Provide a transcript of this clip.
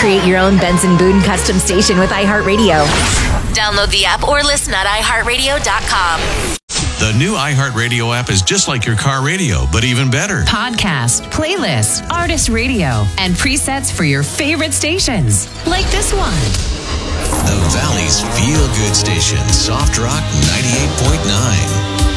Create your own Benson Boone custom station with iHeartRadio. Download the app or listen at iHeartRadio.com. The new iHeartRadio app is just like your car radio, but even better. Podcast, playlist, artist radio, and presets for your favorite stations. Like this one. The Valley's Feel Good Station, Soft Rock 98.9.